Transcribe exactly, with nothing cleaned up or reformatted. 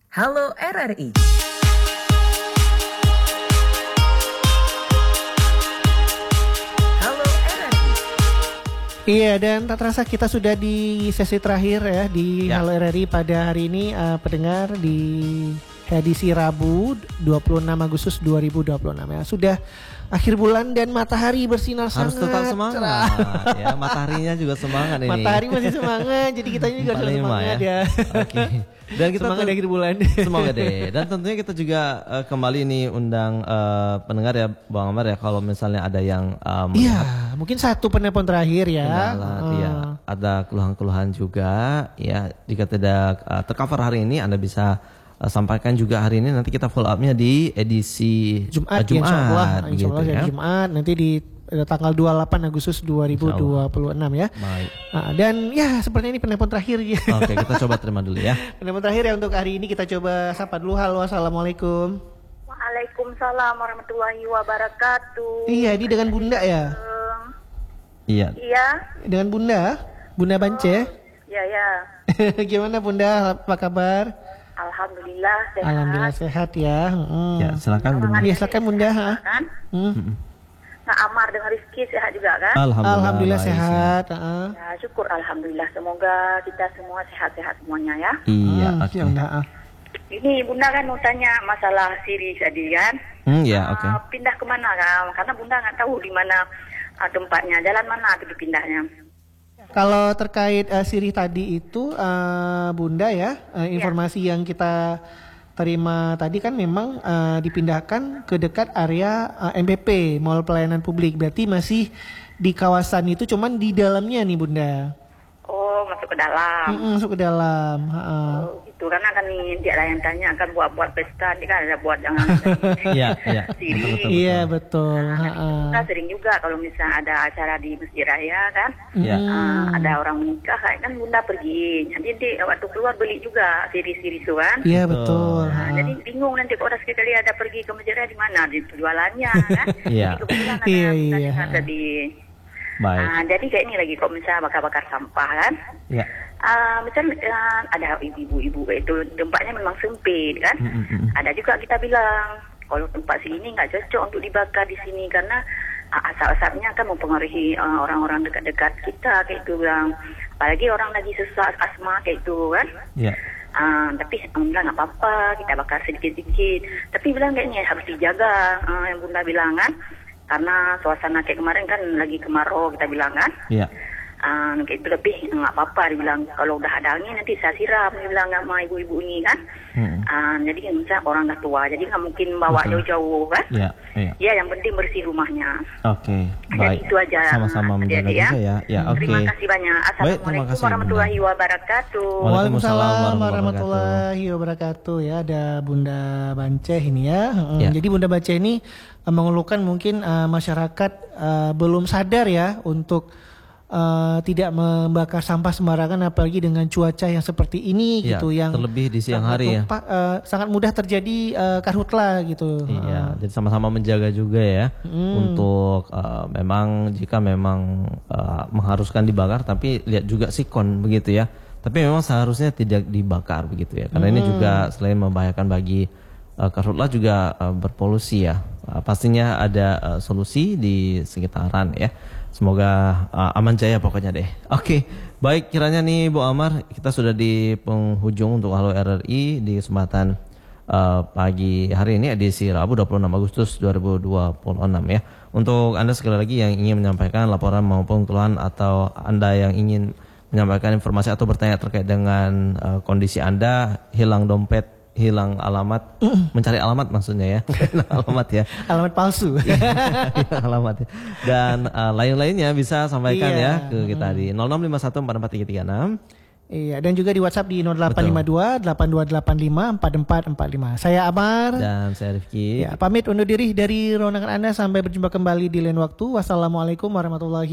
Halo R R I. Halo R R I. Iya, dan tak terasa kita sudah di sesi terakhir ya di Ya. Halo R R I pada hari ini, uh, pendengar di edisi Rabu dua puluh enam Agustus dua ribu dua puluh enam ya. Sudah akhir bulan dan matahari bersinar Harus sangat tetap semangat ya, mataharinya juga semangat ini. Matahari masih semangat, jadi kita juga harus empat puluh lima semangat ya. Oke. Dan kita Semangat di akhir bulan. Semoga deh. Dan tentunya kita juga uh, kembali nih undang uh, pendengar ya Bang Amar ya, kalau misalnya ada yang um, Iya, mungkin satu penelpon terakhir ya. kendala, Uh, ya, ada keluhan-keluhan juga ya. Jika tidak uh, tercover hari ini, Anda bisa uh, sampaikan juga hari ini. Nanti kita follow up-nya di edisi Jumat, uh, ya, insya Allah, Jumat insya Allah begitu ya. ya. Jumat nanti di eh, tanggal dua puluh delapan Agustus dua ribu dua puluh enam ya. Baik. Nah, dan ya sepertinya ini penelpon terakhir ya. Oke, kita coba terima dulu ya. Penelpon terakhir ya untuk hari ini, kita coba sapa dulu. Halo, assalamualaikum. Waalaikumsalam warahmatullahi wabarakatuh. Iya, ini dengan Bunda ya? Iya. Iya, Dengan Bunda? Bunda Bance? ya ya. Gimana Bunda, apa kabar? Alhamdulillah sehat. Alhamdulillah sehat ya. Hmm. Ya, silakan Bunda. Iya, silakan Bunda. Ha? Kan? Hmm. Nah, Amar dengan Rizky sehat juga kan? Alhamdulillah, Alhamdulillah baik, sehat. Heeh. Ya, syukur alhamdulillah. Semoga kita semua sehat-sehat semuanya ya. Iya, Hmm, oke. ya Bunda. ah. Ini Bunda kan mau tanya masalah Siri tadi kan? Hmm, ya, oke. Ah, pindah kemana kan? Karena Bunda nggak tahu di mana ah, tempatnya, jalan mana itu pindahnya. Kalau terkait uh, sirih tadi itu, uh, Bunda ya, uh, informasi yang kita terima tadi kan memang uh, dipindahkan ke dekat area uh, M P P, Mall Pelayanan Publik. Berarti masih di kawasan itu, cuman di dalamnya nih Bunda. Oh, masuk ke dalam. Mm-mm, masuk ke dalam. Ha-ha. Oh, gitu karena kan nih dia lah yang tanya kan buat-buat pesta, dia kan ada buat jangan. Iya, iya. Siri. Betul, betul, Iya betul. betul. Ha-ha. Kita sering juga kalau misalnya ada acara di masjid raya kan, Iya. ah, ada orang menikah kan Bunda pergi. Nanti di waktu keluar beli juga siri-siri itu kan. Iya betul. Nah, Ha-ha. jadi bingung nanti kalau sekali ada pergi ke masjid raya di mana di jualannya kan. Iya. Jadi kebetulan ada Iya, Bunda iya. dengar tadi. Baik. Ah, jadi kayak ini lagi kalau misalnya bakar-bakar sampah kan. Ya. Ah, macam ah, ada ibu-ibu kayak itu tempatnya memang sempit kan. Mm, mm, mm. Ada juga kita bilang kalau tempat sini nggak cocok untuk dibakar di sini karena uh, asap-asapnya akan mempengaruhi uh, orang-orang dekat-dekat kita kayak itu bilang. Apalagi orang lagi sesak asma kayak itu kan. Ya. Uh, tapi Bunda nggak apa-apa, kita bakar sedikit-sedikit. Tapi bilang kayaknya harus dijaga, uh, yang Bunda bilang kan. Karena suasana kayak kemarin kan lagi kemarau kita bilang kan. Ya. Uh, kayak itu lebih nggak apa-apa dibilang kalau udah ada angin nanti saya siram dia bilang sama ibu-ibu ini kan. Hmm. Uh, jadi kan misalnya orang dah tua jadi nggak mungkin bawa Betul. jauh-jauh kan. Ya, ya. Ya yang penting bersih rumahnya. Oke, Jadi baik. itu aja. Sama-sama menjaga Adik-adik juga ya. Ya, oke. Terima kasih banyak. Baik, terima Assalamualaikum kasih, warahmatullahi Bunda. wabarakatuh. Waalaikumsalam Waalaikumsalam warahmatullahi warahmatullahi wabarakatuh ya. Ada Bunda Bance ini ya. Mm, Ya. Jadi Bunda Bance ini uh, mengeluhkan mungkin uh, masyarakat uh, belum sadar ya untuk uh, tidak membakar sampah sembarangan, apalagi dengan cuaca yang seperti ini Ya, gitu, yang terlebih di siang sangat hari ya. tumpah, uh, sangat mudah terjadi uh, karhutla gitu. Iya, jadi sama-sama menjaga juga ya untuk uh, memang jika memang uh, mengharuskan dibakar, tapi lihat juga sikon begitu ya. Tapi memang seharusnya tidak dibakar begitu ya, karena ini juga selain membahayakan bagi uh, karhutla juga uh, berpolusi ya. Uh, pastinya ada uh, solusi di sekitaran ya. Semoga uh, aman jaya pokoknya deh. Oke, baik kiranya nih Bu Amar, kita sudah di penghujung untuk Halo R R I di kesempatan uh, pagi hari ini edisi Rabu dua puluh enam Agustus dua ribu dua puluh enam ya. Untuk Anda sekali lagi yang ingin menyampaikan laporan maupun keluhan atau Anda yang ingin menyampaikan informasi atau bertanya terkait dengan uh, kondisi Anda, hilang dompet, hilang alamat, mencari alamat maksudnya ya. Alamat ya. Alamat palsu. Hilang alamat ya. Dan uh, lain-lainnya bisa sampaikan Iya. ya ke kita di nol enam lima satu empat empat tiga tiga enam. Iya, dan juga di WhatsApp di nol delapan lima dua delapan dua delapan lima empat empat empat lima. Saya Amar. Dan saya Rifki. Ya, pamit undur diri dari ruangan Anda, sampai berjumpa kembali di lain waktu. Wassalamualaikum warahmatullahi